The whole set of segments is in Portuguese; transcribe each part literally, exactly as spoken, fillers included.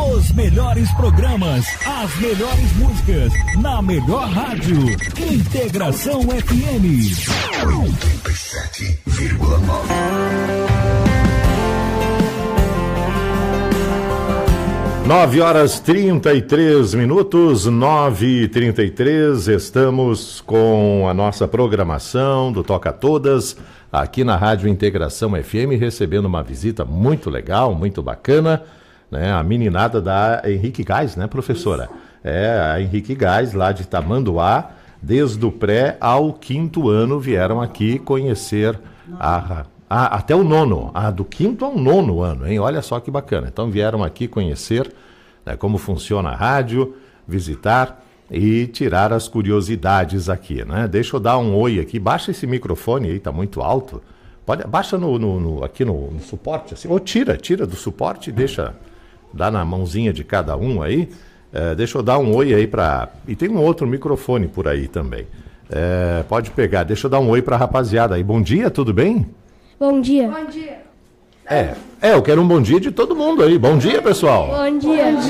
Os melhores programas, as melhores músicas, na melhor rádio. Integração F M. oitenta e sete vírgula nove. Nove horas trinta e três minutos, nove e trinta e três, estamos com a nossa programação do Toca Todas, aqui na Rádio Integração F M, recebendo uma visita muito legal, muito bacana, né? A meninada da Henrique Gás, né, professora? É, a Henrique Gás, lá de Tamanduá, desde o pré ao quinto ano, vieram aqui conhecer a... Ah, até o nono, ah, do quinto ao nono ano, hein? Olha só que bacana. Então vieram aqui conhecer, né, como funciona a rádio, visitar e tirar as curiosidades aqui, né? Deixa eu dar um oi aqui, baixa esse microfone aí, tá muito alto. Pode, baixa no, no, no, aqui no, no suporte, assim, ou tira, tira do suporte e deixa, dá na mãozinha de cada um aí. É, deixa eu dar um oi aí para... E tem um outro microfone por aí também. É, pode pegar, deixa eu dar um oi pra rapaziada aí. Bom dia, tudo bem? Bom dia. Bom dia. É, é, eu quero um bom dia de todo mundo aí. Bom dia, pessoal. Bom dia. Bom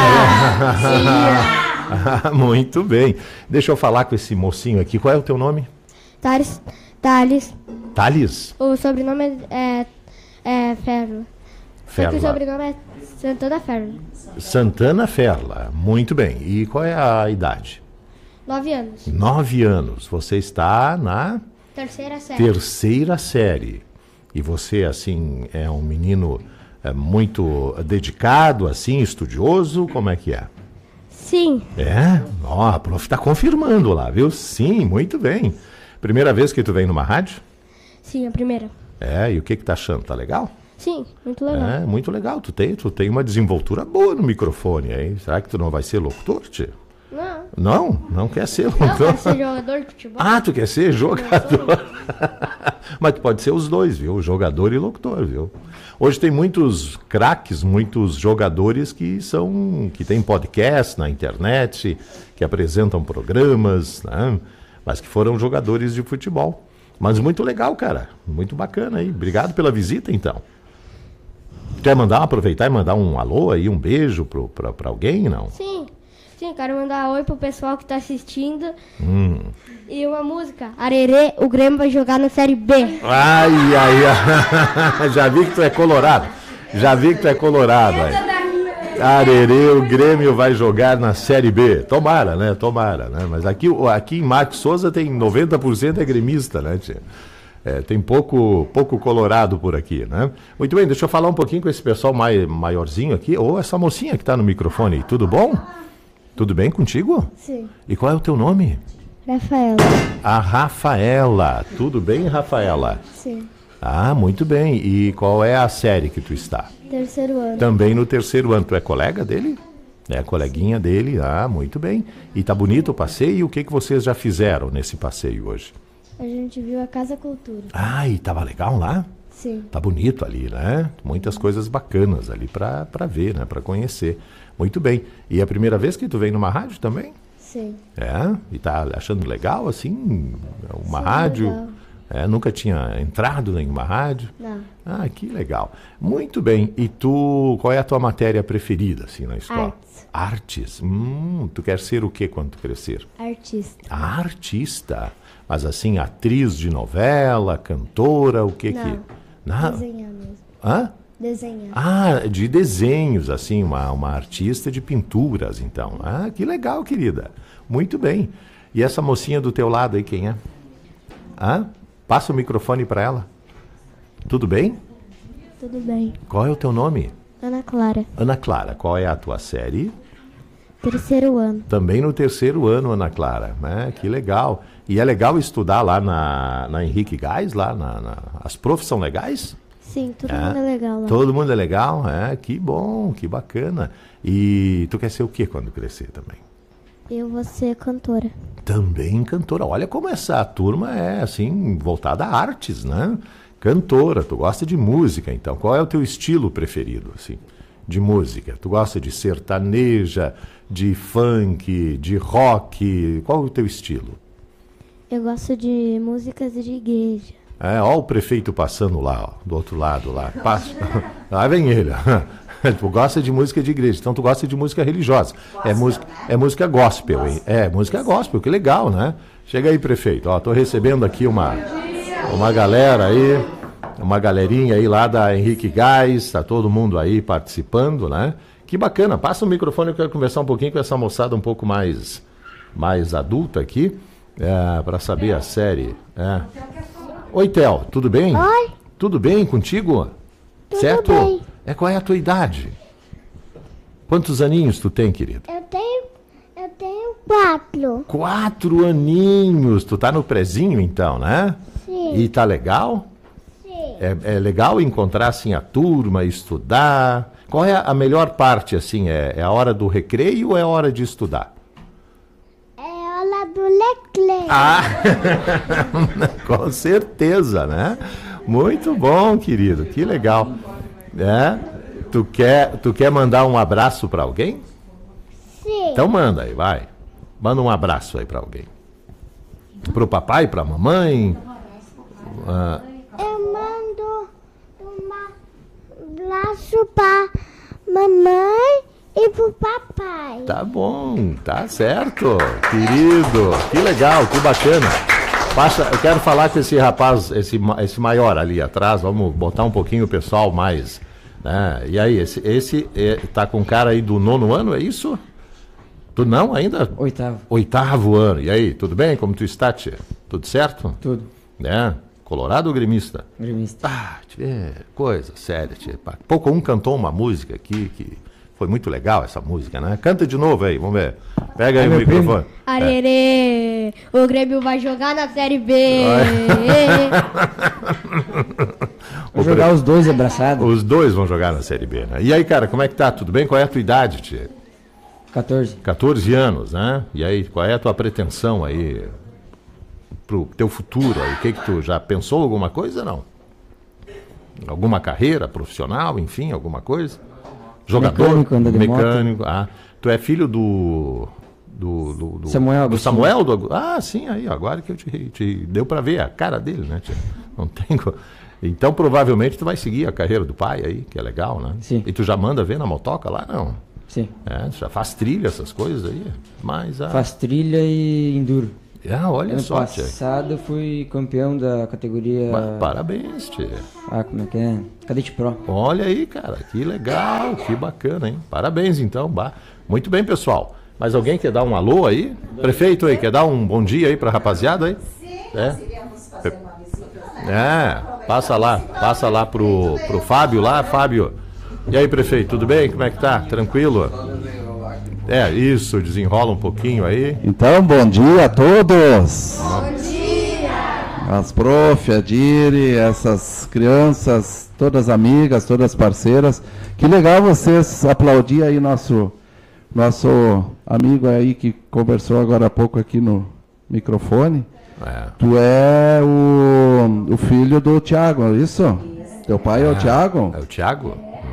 dia. Muito bem. Deixa eu falar com esse mocinho aqui. Qual é o teu nome? Thales. Thales. Thales? O sobrenome é, é Ferro. Ferla. Só que o sobrenome é Santana Ferro. Santana Ferla. Muito bem. E qual é a idade? Nove anos. Nove anos. Você está na... Terceira série. Terceira série. E você, assim, é um menino é, muito dedicado, assim, estudioso? Como é que é? Sim. É? Ó, a prof tá confirmando lá, viu? Sim, muito bem. Primeira vez que tu vem numa rádio? Sim, a primeira. É, e o que que tá achando? Tá legal? Sim, muito legal. É, muito legal. Tu tem, tu tem uma desenvoltura boa no microfone, hein? Será que tu não vai ser locutor, tio? Não. Não? Não quer ser Não, locutor? quero ser jogador de futebol. Ah, tu quer ser jogador? Mas tu pode ser os dois, viu? Jogador e locutor, viu? Hoje tem muitos craques, muitos jogadores que são, que têm podcast na internet, que apresentam programas, né? Mas que foram jogadores de futebol. Mas muito legal, cara. Muito bacana aí. Obrigado pela visita, então. Quer mandar, aproveitar e mandar um alô aí, um beijo pro, pra, pra alguém, não? Sim. Sim, quero mandar oi pro pessoal que tá assistindo. Hum. E uma música. Arerê, o Grêmio vai jogar na Série B. Ai, ai, ai. Já vi que tu é colorado. Já vi que tu é colorado. Aí. Arerê, o Grêmio vai jogar na Série B. Tomara, né? Tomara, né? Mas aqui, aqui em Marcos Souza tem noventa por cento é gremista, né, tia? É, tem pouco, pouco colorado por aqui, né? Muito bem, deixa eu falar um pouquinho com esse pessoal mai, maiorzinho aqui. Ou essa mocinha que tá no microfone. Tudo bom? Tudo bem contigo? Sim. E qual é o teu nome? Rafaela. A Rafaela. Tudo bem, Rafaela? Sim. Ah, muito bem. E qual é a série que tu está? Terceiro ano. Também no terceiro ano. Tu é colega dele? É coleguinha dele. Ah, muito bem. E tá bonito o passeio? O que que vocês já fizeram nesse passeio hoje? A gente viu a Casa Cultura. Ah, e tava legal lá? Sim. Tá bonito ali, né? Muitas coisas bacanas ali pra, pra ver, né? Pra conhecer. Muito bem. E é a primeira vez que tu vem numa rádio também? Sim. É? E tá achando legal, assim? Uma Sim, rádio? legal. É, nunca tinha entrado em uma rádio? Não. Ah, que legal. Muito bem. E tu, qual é a tua matéria preferida, assim, na escola? Artes. Artes. Hum, tu quer ser o que quando tu crescer? Artista. Ah, artista. Mas assim, atriz de novela, cantora, o que Não. que... Não. Desenhar mesmo. Hã? Desenhar. Ah, de desenhos, assim, uma, uma artista de pinturas, então. Ah, que legal, querida. Muito bem. E essa mocinha do teu lado aí, quem é? Ah, passa o microfone para ela. Tudo bem? Tudo bem. Qual é o teu nome? Ana Clara. Ana Clara, qual é a tua série? Terceiro ano. Também no terceiro ano, Ana Clara. É, que legal. E é legal estudar lá na, na Henrique Gás, lá na, na... As profs são legais? Sim, todo É. mundo é legal lá. Todo mundo é legal? É, que bom, que bacana. E tu quer ser o que quando crescer também? Eu vou ser cantora. Também cantora. Olha como essa turma é, assim, voltada a artes, né? Cantora, tu gosta de música, então. Qual é o teu estilo preferido, assim, de música? Tu gosta de sertaneja, de funk, de rock? Qual é o teu estilo? Eu gosto de músicas de igreja. É, ó o prefeito passando lá, ó, do outro lado lá. Passa. Lá vem ele. Tu gosta de música de igreja, então tu gosta de música religiosa. É música, é música gospel, hein? É, música gospel, que legal, né? Chega aí, prefeito. Ó, tô recebendo aqui uma, uma galera aí, uma galerinha aí lá da Henrique Gás, tá todo mundo aí participando, né? Que bacana. Passa o microfone, eu quero conversar um pouquinho com essa moçada um pouco mais, mais adulta aqui, é, para saber a série. É. Oi, Theo, tudo bem? Oi. Tudo bem contigo? Tudo certo? bem. É, qual é a tua idade? Quantos aninhos tu tem, querido? Eu tenho, eu tenho quatro. Quatro aninhos. Tu tá no prezinho, então, né? Sim. E tá legal? Sim. É, é legal encontrar, assim, a turma, estudar. Qual é a melhor parte, assim? É, é a hora do recreio ou é a hora de estudar? É hora do recreio. Ah, com certeza, né? Muito bom, querido. Que legal. É? Tu quer, tu quer mandar um abraço para alguém? Sim. Então manda aí, vai. Manda um abraço aí para alguém. Pro papai, pra mamãe. Ah, Eu mando um abraço pra mamãe e pro papai. tá bom, tá certo. Querido, que legal, que bacana. Passa, eu quero falar com esse rapaz, esse, ma- esse maior ali atrás. Vamos botar um pouquinho o pessoal mais. Né? E aí, esse, esse é, tá com cara aí do nono ano, é isso? Tu não ainda? Oitavo. Oitavo ano. E aí, tudo bem? Como tu está, tia? Tudo certo? Tudo. Né? Colorado ou gremista? Gremista. Ah, tia, coisa séria, tia. Pouco um cantou uma música aqui que foi muito legal essa música, né? Canta de novo aí, vamos ver. Pega aí É o meu microfone. Arerê, o Grêmio vai jogar na Série B. Vou jogar os dois abraçados. Os dois vão jogar na Série B, né? E aí, cara, como é que tá? Tudo bem? Qual é a tua idade, tia? quatorze. quatorze anos, né? E aí, qual é a tua pretensão aí pro teu futuro aí? O que que tu já pensou alguma coisa, não? Alguma carreira profissional, enfim, alguma coisa? Jogador? Mecânico, anda de moto. Mecânico, ah. Tu é filho do... Do, do, do Samuel do Agostinho. Samuel? Do, Agu- ah, sim, aí, agora que eu te, te deu pra ver a cara dele, né, tia? Não tem... co- Então, provavelmente, tu vai seguir a carreira do pai aí, que é legal, né? Sim. E tu já manda ver na motoca lá, não? Sim. É, já faz trilha, essas coisas aí. Mas, ah, Faz trilha e enduro. ah, olha Ano só, tia. passado eu fui campeão da categoria. Pa- Parabéns, tia. Ah, como é que é? Cadete Pro. Olha aí, cara, que legal, que bacana, hein? Parabéns, então. Bah. Muito bem, pessoal. Mas alguém quer dar um alô aí? Prefeito aí, quer dar um bom dia aí pra rapaziada aí? Sim, é. É, passa lá, passa lá pro, pro Fábio lá, Fábio. E aí, prefeito, tudo bem? Como é que tá? Tranquilo? É, isso, desenrola um pouquinho aí. Então, bom dia a todos. Bom dia. As prof, a Diri, essas crianças, todas amigas, todas parceiras. Que legal vocês aplaudir aí nosso, nosso amigo aí que conversou agora há pouco aqui no microfone. É. Tu é o, o filho do Tiago, é isso? Teu pai é o Tiago? É o Thiago?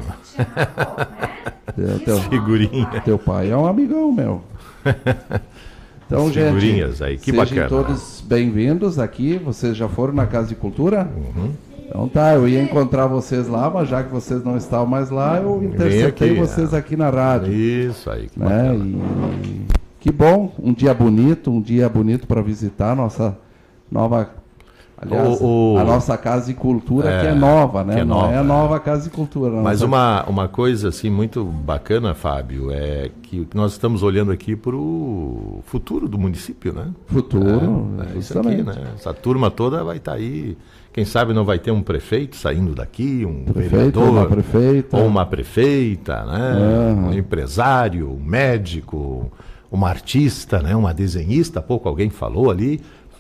É, teu, Figurinha. teu pai é um amigão meu. Então, As gente, figurinhas aí, que sejam bacana, todos bem-vindos aqui. Vocês já foram na Casa de Cultura? Uhum. Então tá, eu ia encontrar vocês lá, mas já que vocês não estavam mais lá, eu interceptei aqui, vocês é. aqui na rádio. Isso aí, que Né? bacana. E que bom, um dia bonito, um dia bonito para visitar a nossa nova, aliás, O- o- a nossa Casa de Cultura, É, que é nova, né? que é não nova, é a é. nova Casa de Cultura. não. Mas Nossa- uma, uma coisa assim muito bacana, Fábio, é que nós estamos olhando aqui para o futuro do município, né? Futuro, É, é isso aqui, justamente. né? Essa turma toda vai estar aí. Quem sabe não vai ter um prefeito saindo daqui, um Prefeito, vereador, uma prefeita. ou uma prefeita, né? Aham. Um empresário, um médico, uma artista, né? Uma desenhista. Há pouco alguém falou ali.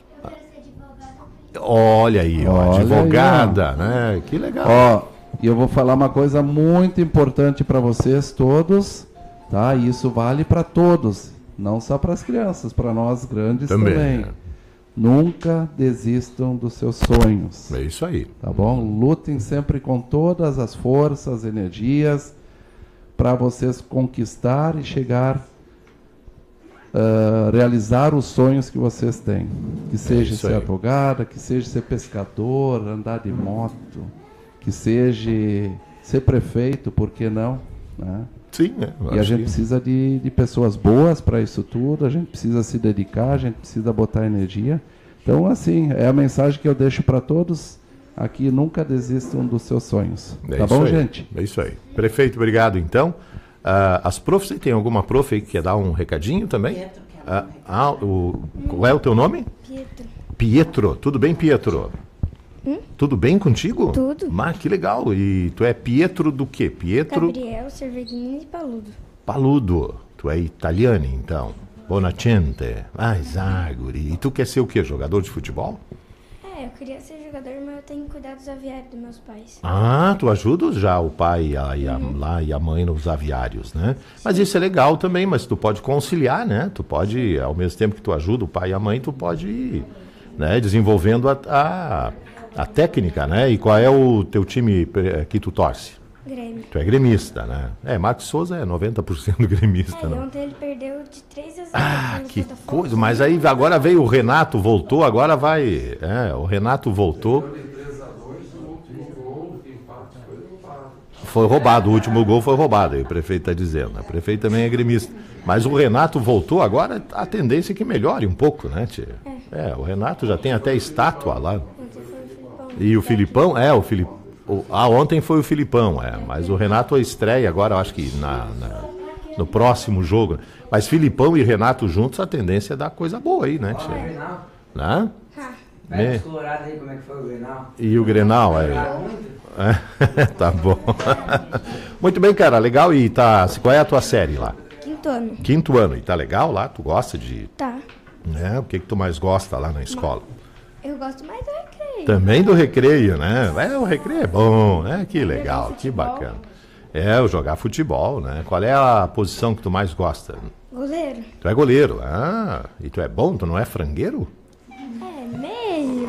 Olha aí, ó, Olha aí, advogada, né? Que legal. Ó, e eu vou falar uma coisa muito importante para vocês todos, tá? E isso vale para todos, não só para as crianças, para nós grandes Também, também. né? Nunca desistam dos seus sonhos, É isso aí. tá bom? Lutem sempre com todas as forças, energias, para vocês conquistar e chegar, ah, realizar os sonhos que vocês têm. Que seja isso ser aí. advogada, que seja ser pescador, andar de moto, que seja ser prefeito, por que não? né? Sim, é, E a gente que... precisa de, de pessoas boas para isso tudo, a gente precisa se dedicar, a gente precisa botar energia. Então, assim, é a mensagem que eu deixo para todos aqui, nunca desistam dos seus sonhos. É tá bom, aí. gente? É isso aí. Prefeito, obrigado, então. Uh, as profs, tem alguma prof aí que quer dar um recadinho também? Pietro, quer uh, um ah, o, qual é o teu nome? Pietro. Pietro, tudo bem, Pietro? Hum? Tudo bem contigo? Tudo. Mas que legal. E tu é Pietro do quê? Pietro? Gabriel Cerveghini de Paludo. Paludo. Tu é italiano, então. Bonacente. Ah, Zaguri. E tu quer ser o quê? Jogador de futebol? É, eu queria ser jogador, mas eu tenho que cuidar dos aviários dos meus pais. Ah, tu ajuda já o pai e a, e a, uhum. lá e a mãe nos aviários, né? Sim. Mas isso é legal também, mas tu pode conciliar, né? Tu pode, ao mesmo tempo que tu ajuda o pai e a mãe, tu pode ir, né, desenvolvendo a, a, a técnica, né? E qual é o teu time que tu torce? Grêmio. Tu é gremista, né? É, Marcos Souza é noventa por cento gremista, é, né? Ontem ele perdeu de três a zero. Ah, que coisa. Mas aí agora veio o Renato, voltou, agora vai... É, o Renato voltou. Foi roubado, o último gol foi roubado, aí o prefeito está dizendo. O prefeito também é gremista. Mas o Renato voltou, agora a tendência é que melhore um pouco, né, tia? É, é o Renato já tem até estátua lá. E o Filipão, é, o Filipão. O, ah, ontem foi o Filipão, é, mas o Renato estreia agora, eu acho que na, na, no próximo jogo. Mas Filipão e Renato juntos, a tendência é dar coisa boa aí, né, tia? Né? Pega os colorados aí, como é que foi o Grenal? E o Grenal, é. é tá bom. Muito bem, cara, legal. E tá, qual é a tua série lá? Quinto ano. Quinto ano, e tá legal lá? Tu gosta de... Tá. É, o que que tu mais gosta lá na escola? Eu gosto mais do recreio. Também do recreio, né? É, o recreio é bom, né? Que legal, que bacana. É, o jogar futebol, né? Qual é a posição que tu mais gosta? Goleiro. Tu é goleiro, ah, e tu é bom? Tu não é frangueiro? É, meio.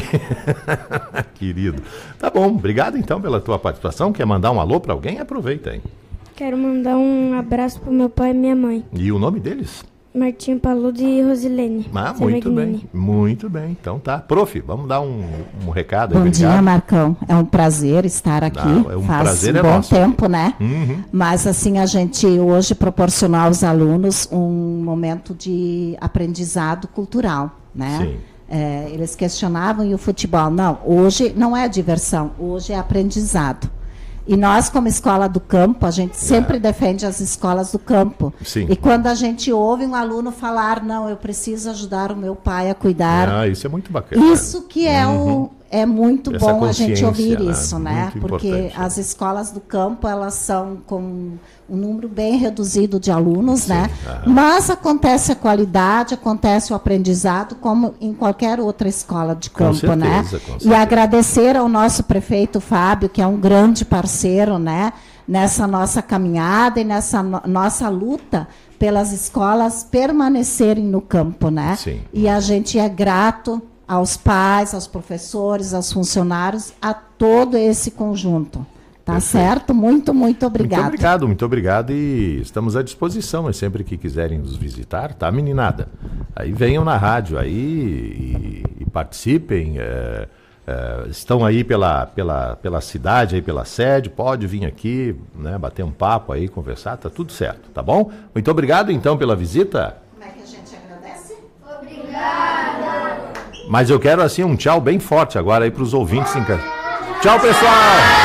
Querido. Tá bom, obrigado então pela tua participação. Quer mandar um alô pra alguém? Aproveita aí. Quero mandar um abraço pro meu pai e minha mãe. E o nome deles? Martinho Paludo e Rosilene. Ah, muito bem, muito bem. Então tá. Prof, vamos dar um, um recado aí. Bom obrigado. dia, Marcão. É um prazer estar aqui. Não, é um Faz prazer um é bom nosso. tempo, né? Uhum. Mas assim, a gente hoje proporcionar aos alunos um momento de aprendizado cultural, né? Sim. É, eles questionavam, e o futebol? Não, hoje não é diversão, hoje é aprendizado. E nós, como escola do campo, a gente sempre é. defende as escolas do campo. Sim. E quando a gente ouve um aluno falar, não, eu preciso ajudar o meu pai a cuidar. Ah, isso é muito bacana. Isso que é, uhum. o, é muito Essa bom a gente ouvir né? isso, né? Muito Porque importante. as escolas do campo, elas são com um número bem reduzido de alunos, Sim. né? Uhum. Mas acontece a qualidade, acontece o aprendizado, como em qualquer outra escola de campo, com certeza, né? Com certeza. E agradecer ao nosso prefeito Fábio, que é um grande parceiro, né? Nessa nossa caminhada e nessa no nossa luta pelas escolas permanecerem no campo, né? Sim. E a gente é grato aos pais, aos professores, aos funcionários, a todo esse conjunto. Tá Perfeito. Certo? Muito, muito obrigado. Muito obrigado, muito obrigado e estamos à disposição, mas sempre que quiserem nos visitar, tá, meninada? Aí venham na rádio aí e, e participem, é, é, estão aí pela, pela, pela cidade, aí pela sede, pode vir aqui, né, bater um papo aí, conversar, tá tudo certo, tá bom? Muito obrigado então pela visita. Como é que a gente agradece? Obrigada! Mas eu quero assim um tchau bem forte agora aí para os ouvintes em casa. Tchau, pessoal!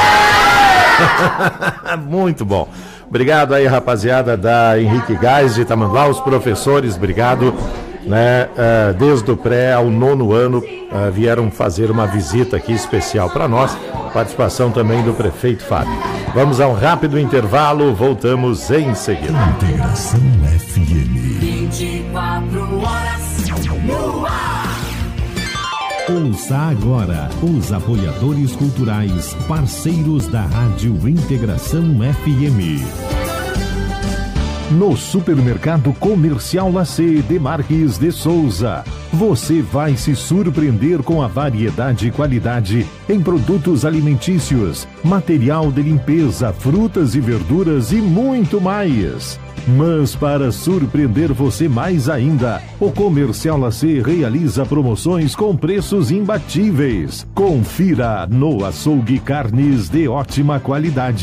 Muito bom. Obrigado aí, rapaziada da Henrique Gás de Tamanduá, os professores, obrigado. Né, uh, desde o pré ao nono ano uh, vieram fazer uma visita aqui especial para nós. Participação também do prefeito Fábio. Vamos a um rápido intervalo, voltamos em seguida. Integração F M. vinte e quatro horas no ar. Ouça agora os apoiadores culturais, parceiros da Rádio Integração F M. No Supermercado Comercial Lacê de Marques de Souza, você vai se surpreender com a variedade e qualidade em produtos alimentícios, material de limpeza, frutas e verduras e muito mais. Mas para surpreender você mais ainda, o Comercial Lacê realiza promoções com preços imbatíveis. Confira no açougue carnes de ótima qualidade.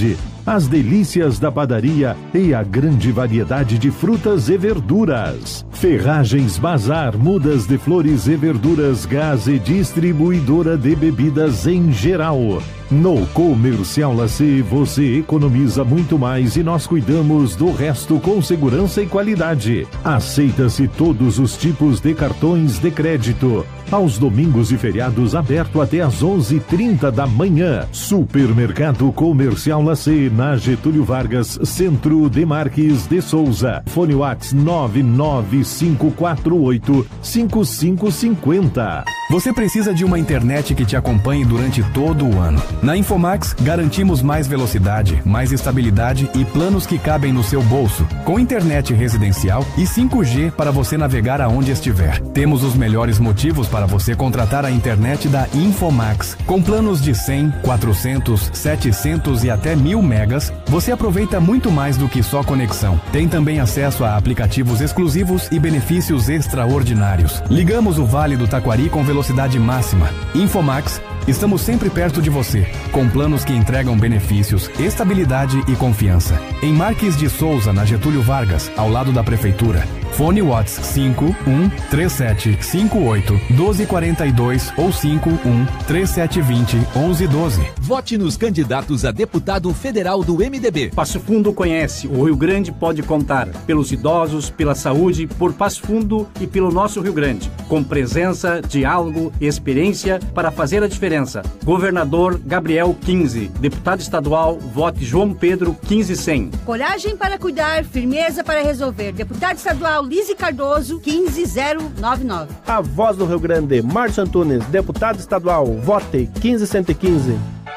as delícias da padaria e a grande variedade de frutas e verduras. Ferragens Bazar, mudas de flores e verduras, gás e distribuidora de bebidas em geral. No Comercial Lacê você economiza muito mais e nós cuidamos do resto com segurança e qualidade. Aceita-se todos os tipos de cartões de crédito. Aos domingos e feriados aberto até às onze e trinta da manhã. Supermercado Comercial Lacê, na Getúlio Vargas, Centro de Marques de Souza. Fone Whats nove nove cinco quatro oito cinco cinco cinco zero. Você precisa de uma internet que te acompanhe durante todo o ano. Na Infomax, garantimos mais velocidade, mais estabilidade e planos que cabem no seu bolso, com internet residencial e cinco G para você navegar aonde estiver. Temos os melhores motivos para você contratar a internet da Infomax. Com planos de cem, quatrocentos, setecentos e até mil megas, você aproveita muito mais do que só conexão. Tem também acesso a aplicativos exclusivos e benefícios extraordinários. Ligamos o Vale do Taquari com velocidade máxima. Infomax, estamos sempre perto de você, com planos que entregam benefícios, estabilidade e confiança. Em Marques de Souza, na Getúlio Vargas, ao lado da Prefeitura. Fone Whats cinco um três sete cinco oito doze quarenta e dois ou cinco um três sete vinte onze doze. Vote nos candidatos a deputado federal do M D B. Passo Fundo conhece, o Rio Grande pode contar. Pelos idosos, pela saúde, por Passo Fundo e pelo nosso Rio Grande. Com presença, diálogo e experiência para fazer a diferença. Governador Gabriel quinze. Deputado estadual, vote João Pedro quinze cem. Coragem para cuidar, firmeza para resolver. Deputado estadual Lise Cardoso quinze zero nove nove. A voz do Rio Grande, Márcio Antunes. Deputado estadual, vote quinze cento e quinze.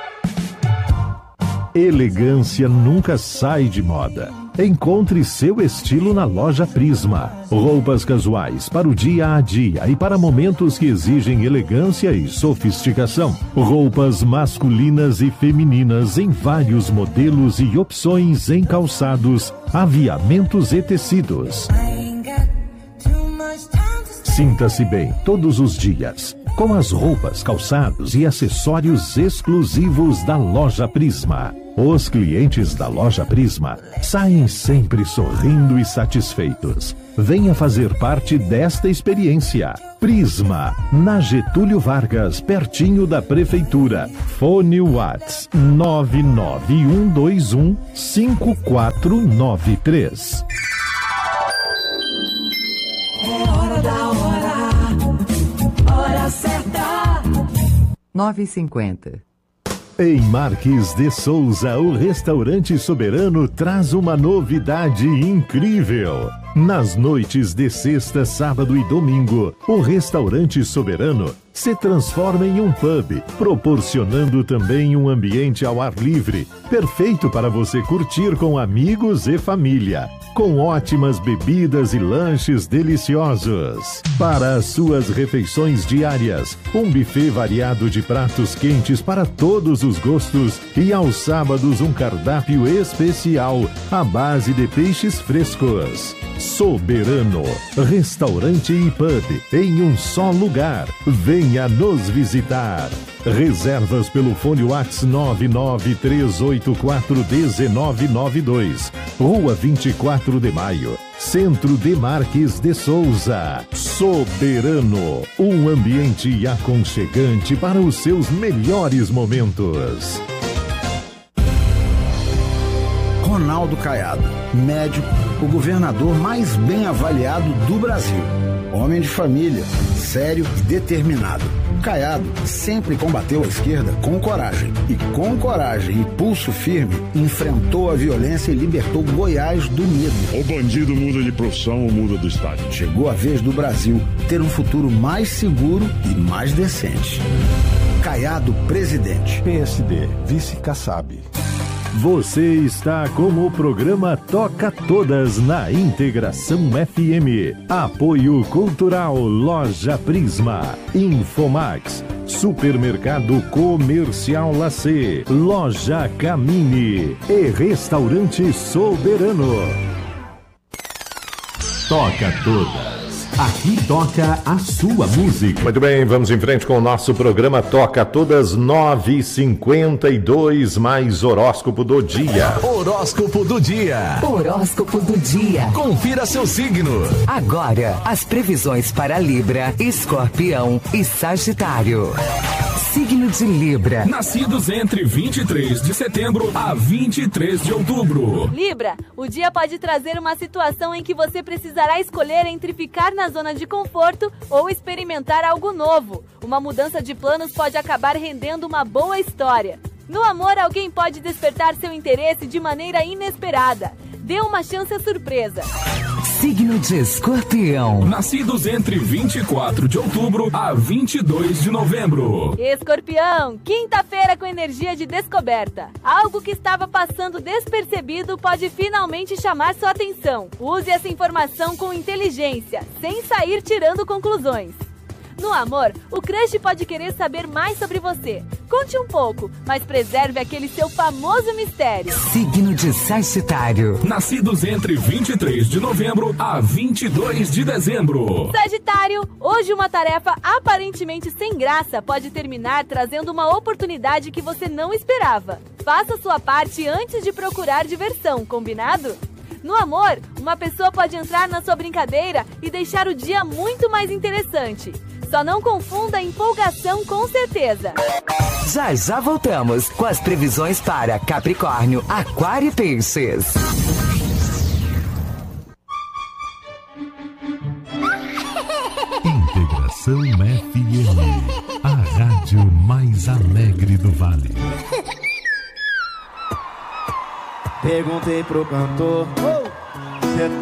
Elegância nunca sai de moda. Encontre seu estilo na Loja Prisma. Roupas casuais para o dia a dia e para momentos que exigem elegância e sofisticação. Roupas masculinas e femininas em vários modelos e opções em calçados, aviamentos e tecidos. Sinta-se bem todos os dias com as roupas, calçados e acessórios exclusivos da Loja Prisma. Os clientes da Loja Prisma saem sempre sorrindo e satisfeitos. Venha fazer parte desta experiência. Prisma, na Getúlio Vargas, pertinho da Prefeitura. Fone Whats nove nove um dois um cinco quatro nove três. É hora da hora, hora certa. nove e cinquenta. Em Marques de Souza, o Restaurante Soberano traz uma novidade incrível. Nas noites de sexta, sábado e domingo, o Restaurante Soberano se transforma em um pub, proporcionando também um ambiente ao ar livre, perfeito para você curtir com amigos e família, com ótimas bebidas e lanches deliciosos. Para as suas refeições diárias, um buffet variado de pratos quentes para todos os gostos e aos sábados um cardápio especial à base de peixes frescos. Soberano, restaurante e pub em um só lugar. Venha nos visitar. Reservas pelo fone Whats nove nove três oito quatro um nove nove dois. Rua vinte e quatro de maio, Centro de Marques de Souza. Soberano, um ambiente aconchegante para os seus melhores momentos. Ronaldo Caiado, médico, o governador mais bem avaliado do Brasil. Homem de família, sério e determinado. Caiado sempre combateu a esquerda com coragem. E com coragem e pulso firme, enfrentou a violência e libertou Goiás do medo. O bandido muda de profissão ou muda do estado. Chegou a vez do Brasil ter um futuro mais seguro e mais decente. Caiado, presidente. P S D, vice Kassab. Você está com o programa Toca Todas na Integração F M. Apoio Cultural Loja Prisma, Infomax, Supermercado Comercial Lacê, Loja Camini e Restaurante Soberano. Toca Todas. Aqui toca a sua música. Muito bem, vamos em frente com o nosso programa Toca Todas, nove e cinquenta e dois, mais horóscopo do dia. Horóscopo do dia. Horóscopo do dia. Confira seu signo. Agora, as previsões para Libra, Escorpião e Sagitário. Signo de Libra. Nascidos entre vinte e três de setembro a vinte e três de outubro. Libra, o dia pode trazer uma situação em que você precisará escolher entre ficar na zona de conforto ou experimentar algo novo. Uma mudança de planos pode acabar rendendo uma boa história. No amor, alguém pode despertar seu interesse de maneira inesperada. Dê uma chance à surpresa. Signo de Escorpião. Nascidos entre vinte e quatro de outubro a vinte e dois de novembro. Escorpião, quinta-feira com energia de descoberta. Algo que estava passando despercebido pode finalmente chamar sua atenção. Use essa informação com inteligência, sem sair tirando conclusões. No amor, o crush pode querer saber mais sobre você. Conte um pouco, mas preserve aquele seu famoso mistério. Signo de Sagitário. Nascidos entre vinte e três de novembro a vinte e dois de dezembro. Sagitário, hoje uma tarefa aparentemente sem graça pode terminar trazendo uma oportunidade que você não esperava. Faça sua parte antes de procurar diversão, combinado? No amor, uma pessoa pode entrar na sua brincadeira e deixar o dia muito mais interessante. Só não confunda empolgação com certeza. Já já voltamos com as previsões para Capricórnio, Aquário e Peixes. Integração F M, a rádio mais alegre do Vale. Perguntei pro cantor, oh,